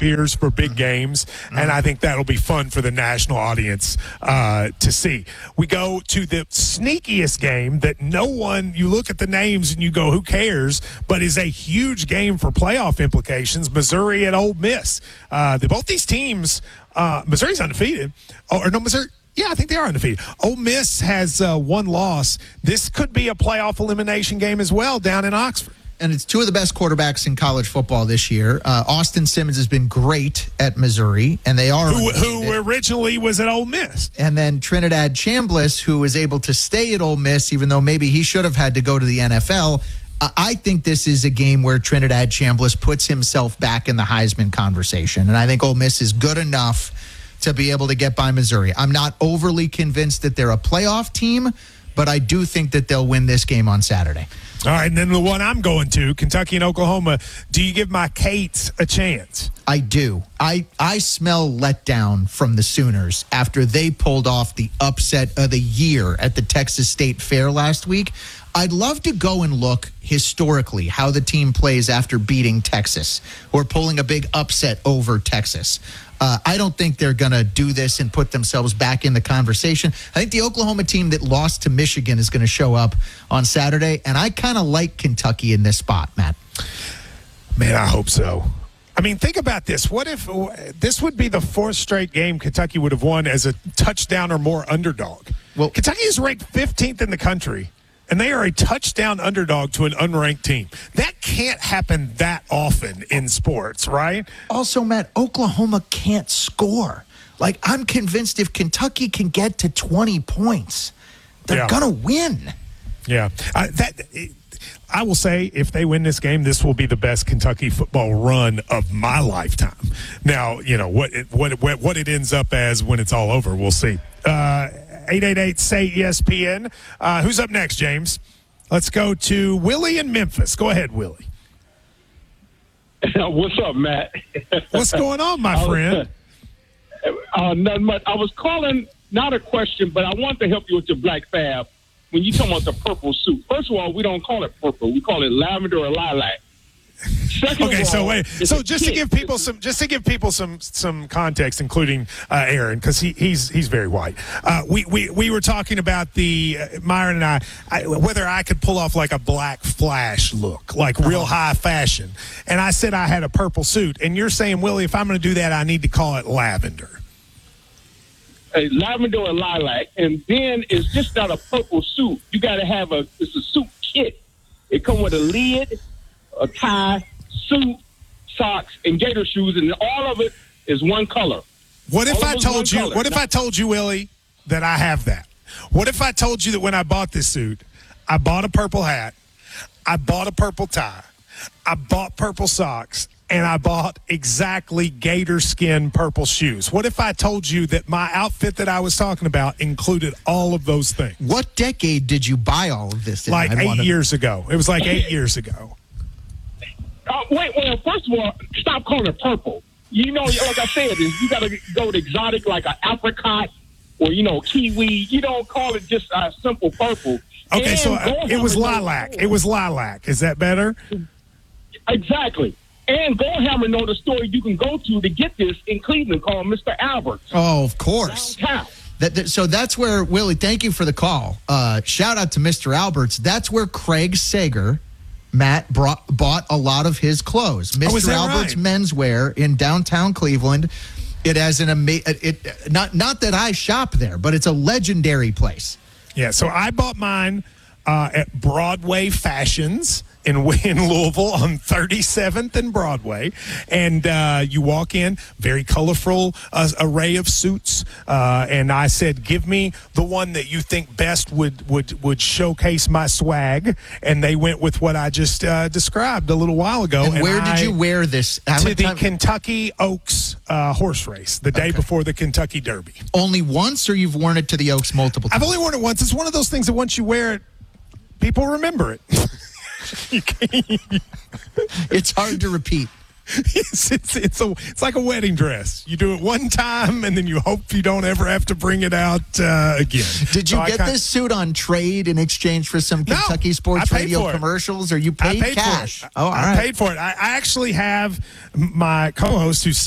atmospheres for big games, and I think that'll be fun for the national audience to see. We go to the sneakiest game that you look at the names and you go, who cares, but is a huge game for playoff implications, Missouri and Ole Miss. Both these teams, Missouri's undefeated. Missouri. Yeah, I think they are undefeated. Ole Miss has one loss. This could be a playoff elimination game as well down in Oxford. And it's two of the best quarterbacks in college football this year. Austin Simmons has been great at Missouri, and they are who originally was at Ole Miss. And then Trinidad Chambliss, who was able to stay at Ole Miss, even though maybe he should have had to go to the NFL. I think this is a game where Trinidad Chambliss puts himself back in the Heisman conversation, and I think Ole Miss is good enough to be able to get by Missouri. I'm not overly convinced that they're a playoff team, but I do think that they'll win this game on Saturday. All right, and then the one I'm going to, Kentucky and Oklahoma. Do you give my Cates a chance? I do. I smell letdown from the Sooners after they pulled off the upset of the year at the Texas State Fair last week. I'd love to go and look historically how the team plays after beating Texas or pulling a big upset over Texas. I don't think they're going to do this and put themselves back in the conversation. I think the Oklahoma team that lost to Michigan is going to show up on Saturday, and I kind of like Kentucky in this spot, Matt. Man, I hope so. I mean, think about this. What if this would be the fourth straight game Kentucky would have won as a touchdown or more underdog? Well, Kentucky is ranked 15th in the country, and they are a touchdown underdog to an unranked team. That can't happen that often in sports, right? Also, Matt, Oklahoma can't score. Like, I'm convinced if Kentucky can get to 20 points, they're going to win. Yeah. I will say, if they win this game, this will be the best Kentucky football run of my lifetime. Now, what it ends up as when it's all over, we'll see. 888-SAY-ESPN. Who's up next, James? Let's go to Willie in Memphis. Go ahead, Willie. What's up, Matt? What's going on, my friend? Nothing much. I was calling, not a question, but I want to help you with your Black Fab. When you talk about the purple suit, first of all, we don't call it purple. We call it lavender or lilac. Okay, so wait. So just to give people some context, including Aaron, because he's very white. We were talking about Myron and I whether I could pull off like a Black Flash look, like real high fashion, and I said I had a purple suit, and you're saying, Willie, if I'm going to do that, I need to call it lavender. A lavender or lilac, and then it's just not a purple suit. You got to have it's a suit kit. It comes with a lid, a tie, suit, socks, and gator shoes, and all of it is one color. What if I told you, Willie, that I have that? What if I told you that when I bought this suit, I bought a purple hat, I bought a purple tie, I bought purple socks, and I bought exactly gator skin purple shoes? What if I told you that my outfit that I was talking about included all of those things? What decade did you buy all of this in? Like 8 years ago. It was like 8 years ago. Wait, first of all, stop calling it purple. Like I said, you got to go with exotic, like an apricot or, kiwi. You don't call it just simple purple. Okay, so it was lilac. It was lilac. Is that better? Exactly. And Goldhammer know the store you can go to get this in Cleveland called Mr. Albert's. Oh, of course. Downtown. So that's where, Willie, thank you for the call. Shout out to Mr. Albert's. That's where Craig Sager, Matt, bought a lot of his clothes. Mr. Albert's Menswear in downtown Cleveland. It has not that I shop there, but it's a legendary place. Yeah, so I bought mine at Broadway Fashions in Louisville on 37th and Broadway, and you walk in, very colorful array of suits, and I said, give me the one that you think best would showcase my swag, and they went with what I just described a little while ago. And where did you wear this? To the Kentucky Oaks horse race, the day before the Kentucky Derby. Only once, or you've worn it to the Oaks multiple times? I've only worn it once. It's one of those things that once you wear it, people remember it. It's hard to repeat. It's like a wedding dress. You do it one time, and then you hope you don't ever have to bring it out again. Did you get this suit on trade in exchange for some Kentucky Sports Radio commercials, or you paid cash? I paid for it. I actually have my co-host who's